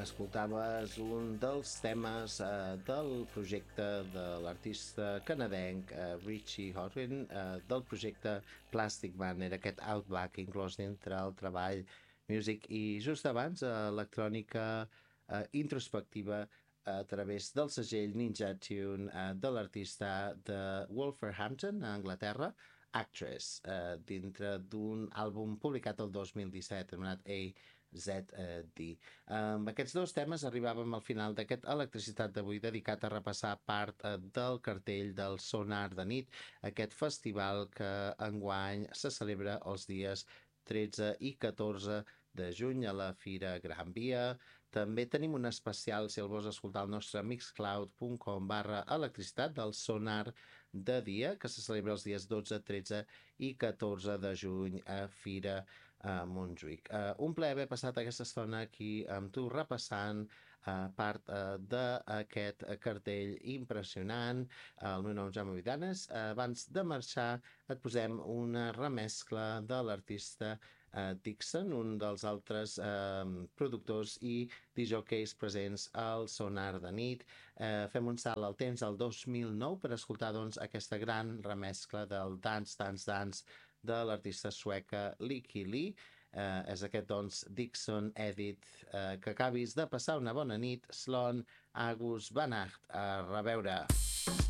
Escoltaves un dels temes del projecte de l'artista canadenc Richie Hawtin, del projecte Plastic Man, era aquest Outback inclòs dintre el treball Music, i just abans electrònica introspectiva a través del segell Ninja Tune de l'artista de Wolverhampton, a Anglaterra, Actress, dintre d'un àlbum publicat el 2017 anomenat AZD. Amb aquests dos temes arribàvem al final d'aquest Electricitat d'avui dedicat a repassar part del cartell del Sonar de nit, aquest festival que enguany se celebra els dies 13 i 14 de juny a la Fira Gran Via. També tenim un especial, si el vols escoltar, al nostre mixcloud.com/electricitat del Sonar de dia, que se celebra els dies 12, 13 i 14 de juny a Fira Montjuïc. Un plaer haver passat aquesta estona aquí amb tu repassant part d'aquest cartell impressionant. El meu nom és Jaume Vidanes. Abans de marxar et posem una remescla de l'artista Dixon, un dels altres productors i disjòqueis presents al Sonar de nit. Fem un salt al temps al 2009 per escoltar doncs, aquesta gran remescla del Dance Dance Dance de l'artista sueca Lykke Li. És aquest doncs Dixon Edit. Que acabis de passar una bona nit. Slán agus Bannacht. A reveure.